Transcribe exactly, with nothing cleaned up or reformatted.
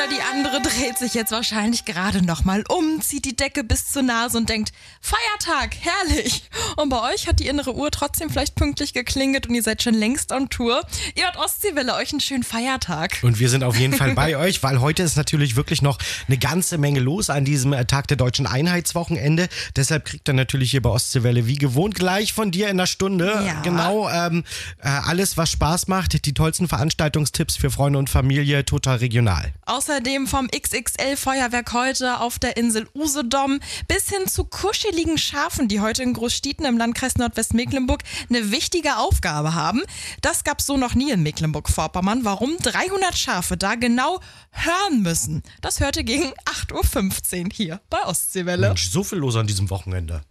oder die andere dreht sich jetzt wahrscheinlich gerade nochmal um, zieht die Decke bis zur Nase und denkt, Feiertag, herrlich. Und bei euch hat die innere Uhr trotzdem vielleicht pünktlich geklingelt und ihr seid schon längst on Tour. Ihr hört Ostseewelle, euch einen schönen Feiertag. Und wir sind auf jeden Fall bei euch, weil heute ist natürlich wirklich noch eine ganze Menge los an diesem Tag der Deutschen Einheitswochenende. Deshalb kriegt ihr natürlich hier bei Ostseewelle wie gewohnt gleich von dir in der Stunde Ja. genau ähm, äh, alles, was Spaß macht, die tollsten Veranstaltungstipps für Freunde und Familie, total regional. Außerdem vom X X L-Feuerwerk heute auf der Insel Usedom bis hin zu kuscheligen Schafen, die heute in Großstieten im Landkreis Nordwestmecklenburg eine wichtige Aufgabe haben. Das gab's so noch nie in Mecklenburg-Vorpommern. Warum dreihundert Schafe da genau hören müssen, das hörte gegen acht Uhr fünfzehn hier bei Ostseewelle. Mensch, so viel los an diesem Wochenende.